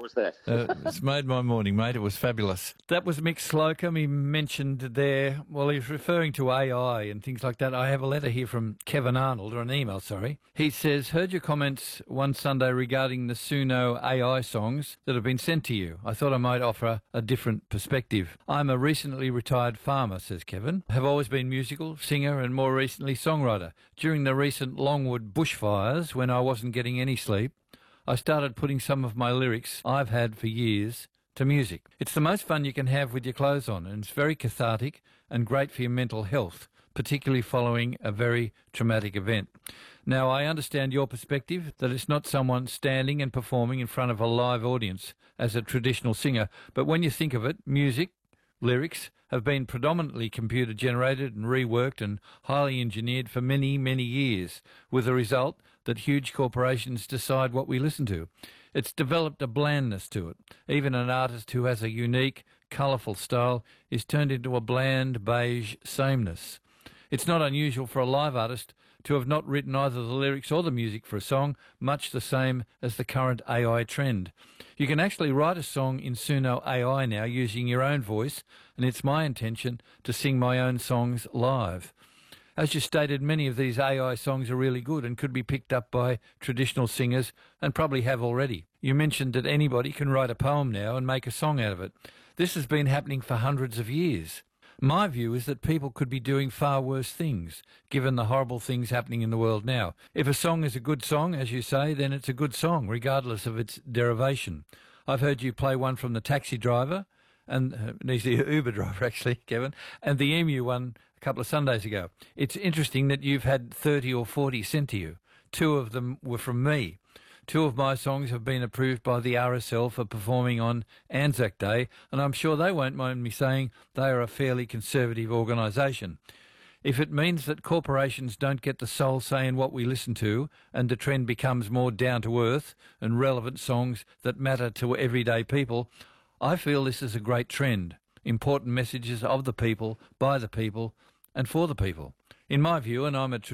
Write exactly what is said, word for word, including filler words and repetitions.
was that? Uh, it's made my morning, mate. It was fabulous. That was Mick Slocum. He mentioned there, well, he's referring to A I and things like that. I have a letter here from Kevin Arnold, or an email, sorry. He says, heard your comments one Sunday regarding the Suno A I songs that have been sent to you. I thought I might offer a different perspective. I'm a recently retired farmer, says Kevin. Have always been musical, singer, and more recently songwriter. During the recent Longwood bushfires, when I wasn't getting any sleep, I started putting some of my lyrics I've had for years to music. It's the most fun you can have with your clothes on, and it's very cathartic and great for your mental health, particularly following a very traumatic event. Now, I understand your perspective that it's not someone standing and performing in front of a live audience as a traditional singer, but when you think of it, music, lyrics have been predominantly computer generated and reworked and highly engineered for many, many years, with the result that huge corporations decide what we listen to. It's developed a blandness to it. Even an artist who has a unique, colourful style is turned into a bland, beige sameness. It's not unusual for a live artist to have not written either the lyrics or the music for a song, much the same as the current A I trend. You can actually write a song in Suno A I now using your own voice, and it's my intention to sing my own songs live. As you stated, many of these A I songs are really good and could be picked up by traditional singers, and probably have already. You mentioned that anybody can write a poem now and make a song out of it. This has been happening for hundreds of years. My view is that people could be doing far worse things, given the horrible things happening in the world now. If a song is a good song, as you say, then it's a good song, regardless of its derivation. I've heard you play one from The Taxi Driver, and uh, he's the Uber driver, actually, Kevin, and the Emu one a couple of Sundays ago. It's interesting that you've had thirty or forty sent to you. Two of them were from me. Two of my songs have been approved by the R S L for performing on Anzac Day, and I'm sure they won't mind me saying they are a fairly conservative organisation. If it means that corporations don't get the sole say in what we listen to, and the trend becomes more down-to-earth and relevant songs that matter to everyday people, I feel this is a great trend. Important messages of the people, by the people, and for the people. In my view, and I'm a